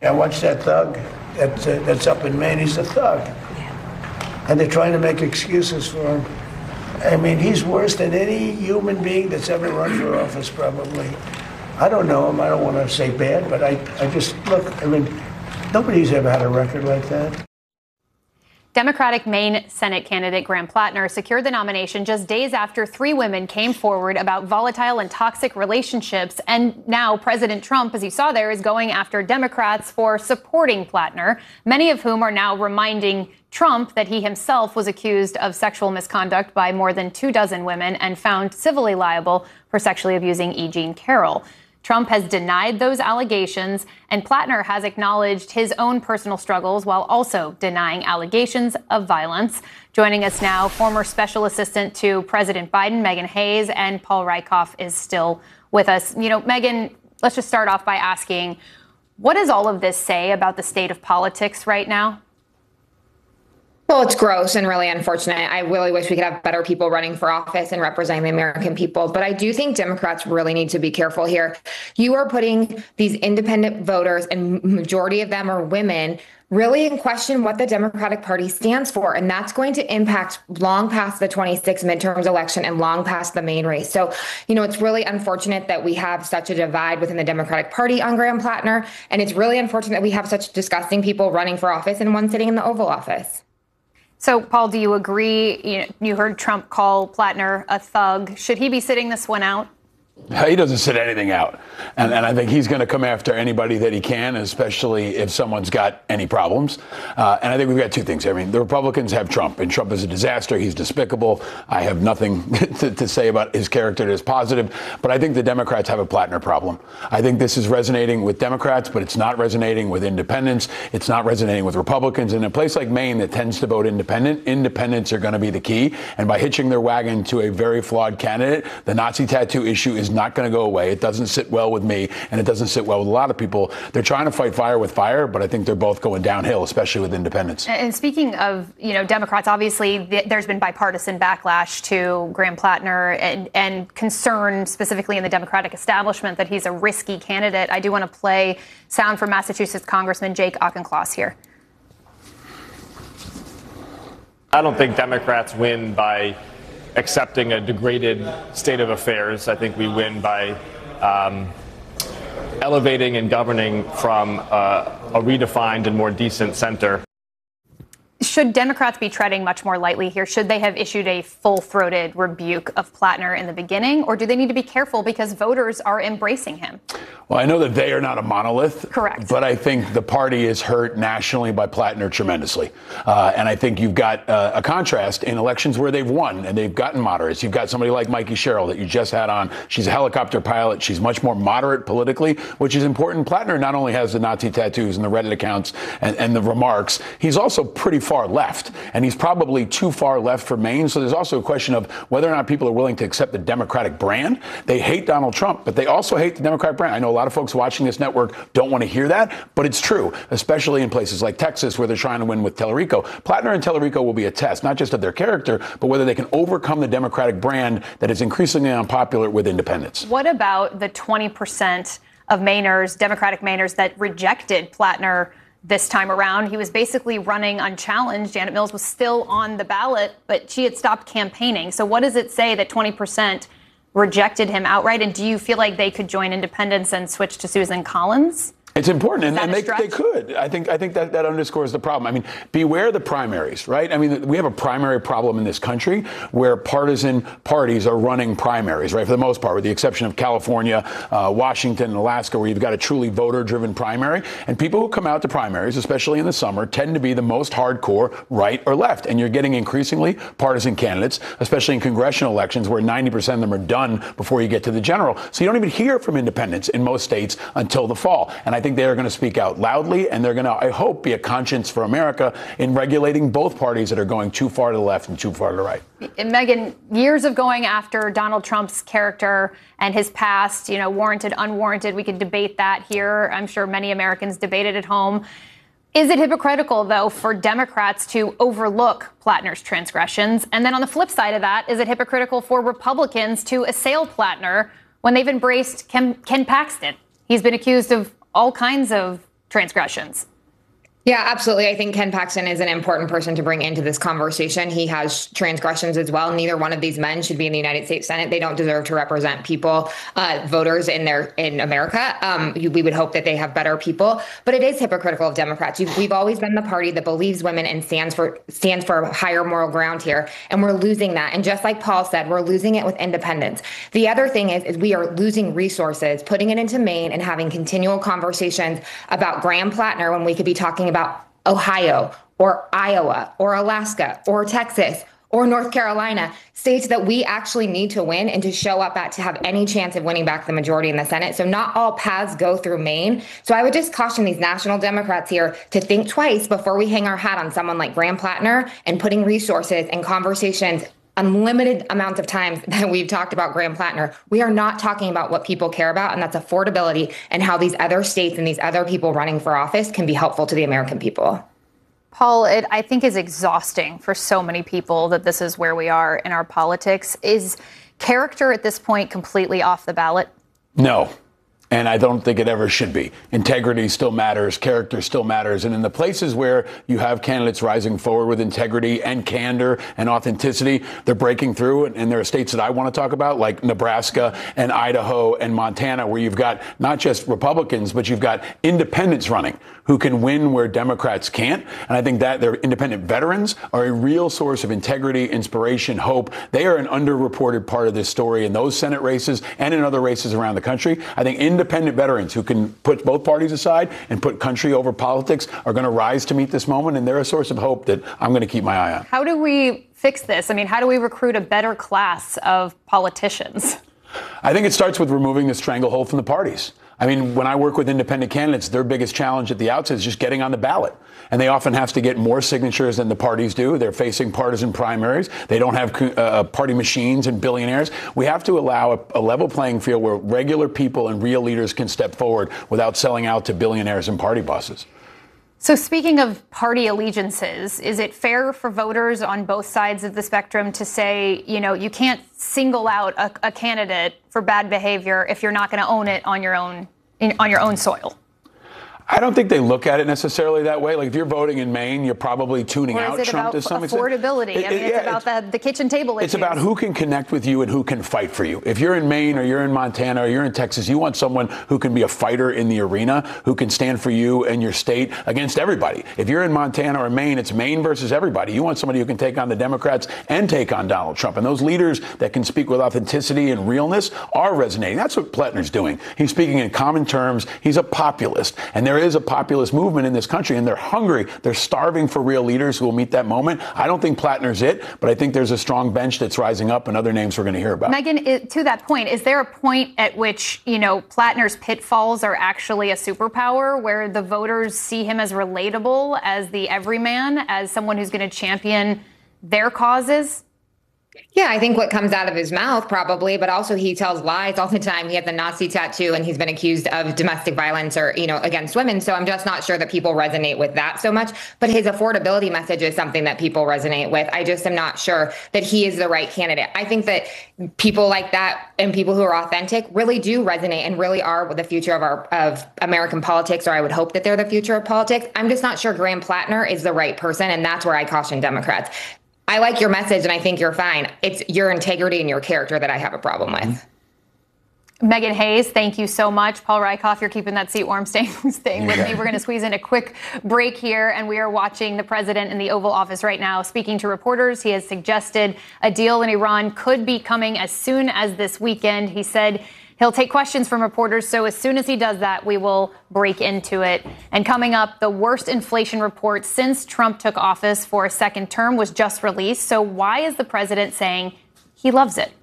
I watched that thug that's up in Maine. He's a thug. And they're trying to make excuses for him. I mean, he's worse than any human being that's ever run for office, probably. I don't know him. I don't want to say bad, but I just, look, I mean, nobody's ever had a record like that. Democratic Maine Senate candidate Graham Plattner secured the nomination just days after 3 women came forward about volatile and toxic relationships. And now President Trump, as you saw there, is going after Democrats for supporting Plattner, many of whom are now reminding Trump that he himself was accused of sexual misconduct by more than 24 women and found civilly liable for sexually abusing E. Jean Carroll. Trump has denied those allegations, and Plattner has acknowledged his own personal struggles while also denying allegations of violence. Joining us now, former special assistant to President Biden, Megan Hayes, and Paul Rieckhoff is still with us. You know, Megan, let's just start off by asking, what does all of this say about the state of politics right now? Well, it's gross and really unfortunate. I really wish we could have better people running for office and representing the American people. But I do think Democrats really need to be careful here. You are putting these independent voters, and majority of them are women, really in question what the Democratic Party stands for. And that's going to impact long past the 26 midterms election and long past the main race. So, you know, it's really unfortunate that we have such a divide within the Democratic Party on Graham Plattner. And it's really unfortunate that we have such disgusting people running for office and one sitting in the Oval Office. So, Paul, do you agree? You heard Trump call Plattner a thug. Should he be sitting this one out? He doesn't sit anything out. And I think he's going to come after anybody that he can, especially if someone's got any problems. And I think we've got 2 things. I mean, the Republicans have Trump, and Trump is a disaster. He's despicable. I have nothing to say about his character that is positive. But I think the Democrats have a Plattner problem. I think this is resonating with Democrats, but it's not resonating with independents. It's not resonating with Republicans. In a place like Maine that tends to vote independent, independents are going to be the key. And by hitching their wagon to a very flawed candidate, the Nazi tattoo issue is not going to go away. It doesn't sit well with me, and it doesn't sit well with a lot of people. They're trying to fight fire with fire, but I think they're both going downhill, especially with independents. And speaking of, Democrats, obviously there's been bipartisan backlash to Graham Plattner and concern specifically in the Democratic establishment that he's a risky candidate. I do want to play sound from Massachusetts Congressman Jake Auchincloss here. I don't think Democrats win by accepting a degraded state of affairs. I think we win by elevating and governing from a redefined and more decent center. Should Democrats be treading much more lightly here? Should they have issued a full-throated rebuke of Plattner in the beginning, or do they need to be careful because voters are embracing him? Well, I know that they are not a monolith. Correct. But I think the party is hurt nationally by Plattner tremendously. And I think you've got a contrast in elections where they've won and they've gotten moderates. You've got somebody like Mikey Sherrill that you just had on. She's a helicopter pilot. She's much more moderate politically, which is important. Plattner not only has the Nazi tattoos and the Reddit accounts and the remarks, he's also pretty far left. And he's probably too far left for Maine. So there's also a question of whether or not people are willing to accept the Democratic brand. They hate Donald Trump, but they also hate the Democratic brand. I know a lot of folks watching this network don't want to hear that, but it's true, especially in places like Texas where they're trying to win with Tellerico. Plattner and Tellerico will be a test, not just of their character, but whether they can overcome the Democratic brand that is increasingly unpopular with independents. What about the 20% of Mainers, Democratic Mainers, that rejected Plattner this time around? He was basically running unchallenged. Janet Mills was still on the ballot, but she had stopped campaigning. So what does it say that 20% rejected him outright? And do you feel like they could join independents and switch to Susan Collins? It's important, and they could. I think that underscores the problem. I mean, beware the primaries, right? I mean, we have a primary problem in this country where partisan parties are running primaries, right, for the most part, with the exception of California, Washington, and Alaska, where you've got a truly voter-driven primary. And people who come out to primaries, especially in the summer, tend to be the most hardcore right or left. And you're getting increasingly partisan candidates, especially in congressional elections, where 90% of them are done before you get to the general. So you don't even hear from independents in most states until the fall. And I think they are going to speak out loudly, and they're going to, I hope, be a conscience for America in regulating both parties that are going too far to the left and too far to the right. And Megan, years of going after Donald Trump's character and his past, warranted, unwarranted, we could debate that here. I'm sure many Americans debate it at home. Is it hypocritical, though, for Democrats to overlook Plattner's transgressions? And then on the flip side of that, is it hypocritical for Republicans to assail Plattner when they've embraced Ken Paxton? He's been accused of all kinds of transgressions. Yeah, absolutely. I think Ken Paxton is an important person to bring into this conversation. He has transgressions as well. Neither one of these men should be in the United States Senate. They don't deserve to represent people, voters in America. We would hope that they have better people, but it is hypocritical of Democrats. We've always been the party that believes women and stands for higher moral ground here, and we're losing that. And just like Paul said, we're losing it with independents. The other thing is we are losing resources, putting it into Maine and having continual conversations about Graham Plattner when we could be talking about Ohio or Iowa or Alaska or Texas or North Carolina, states that we actually need to win and to show up at to have any chance of winning back the majority in the Senate. So not all paths go through Maine. So I would just caution these national Democrats here to think twice before we hang our hat on someone like Graham Plattner and putting resources and conversations unlimited amounts of times that we've talked about Graham Plattner. We are not talking about what people care about, and that's affordability and how these other states and these other people running for office can be helpful to the American people. Paul, it, I think, is exhausting for so many people that this is where we are in our politics. Is character at this point completely off the ballot? No. And I don't think it ever should be. Integrity still matters. Character still matters. And in the places where you have candidates rising forward with integrity and candor and authenticity, they're breaking through. And there are states that I want to talk about, like Nebraska and Idaho and Montana, where you've got not just Republicans, but you've got independents running who can win where Democrats can't. And I think that their independent veterans are a real source of integrity, inspiration, hope. They are an underreported part of this story in those Senate races and in other races around the country. I think independent veterans who can put both parties aside and put country over politics are going to rise to meet this moment, and they're a source of hope that I'm going to keep my eye on. How do we fix this? I mean, how do we recruit a better class of politicians? I think it starts with removing the stranglehold from the parties. I mean, when I work with independent candidates, their biggest challenge at the outset is just getting on the ballot. And they often have to get more signatures than the parties do. They're facing partisan primaries. They don't have party machines and billionaires. We have to allow a level playing field where regular people and real leaders can step forward without selling out to billionaires and party bosses. So speaking of party allegiances, is it fair for voters on both sides of the spectrum to say, you know, you can't single out a candidate for bad behavior if you're not going to own it on your own soil? I don't think they look at it necessarily that way. Like if you're voting in Maine, you're probably tuning out Trump to some extent. Affordability. I mean, it's about the kitchen table issues. It's about who can connect with you and who can fight for you. If you're in Maine or you're in Montana or you're in Texas, you want someone who can be a fighter in the arena, who can stand for you and your state against everybody. If you're in Montana or Maine, it's Maine versus everybody. You want somebody who can take on the Democrats and take on Donald Trump. And those leaders that can speak with authenticity and realness are resonating. That's what Plattner's doing. He's speaking in common terms. He's a populist. And there is a populist movement in this country, and they're hungry. They're starving for real leaders who will meet that moment. I don't think Plattner's it, but I think there's a strong bench that's rising up and other names we're going to hear about. Megan, to that point, is there a point at which, you know, Plattner's pitfalls are actually a superpower where the voters see him as relatable, as the everyman, as someone who's going to champion their causes? Yeah, I think what comes out of his mouth probably, but also he tells lies all the time. He has a Nazi tattoo and he's been accused of domestic violence or, you know, against women. So I'm just not sure that people resonate with that so much. But his affordability message is something that people resonate with. I just am not sure that he is the right candidate. I think that people like that and people who are authentic really do resonate and really are the future of American politics, or I would hope that they're the future of politics. I'm just not sure Graham Plattner is the right person. And that's where I caution Democrats. I like your message and I think you're fine. It's your integrity and your character that I have a problem with. Megan Hayes, thank you so much. Paul Rieckhoff, you're keeping that seat warm, staying with me. We're going to squeeze in a quick break here, and we are watching the president in the Oval Office right now. Speaking to reporters, he has suggested a deal in Iran could be coming as soon as this weekend. He said he'll take questions from reporters, so as soon as he does that, we will break into it. And coming up, the worst inflation report since Trump took office for a second term was just released. So why is the president saying he loves it?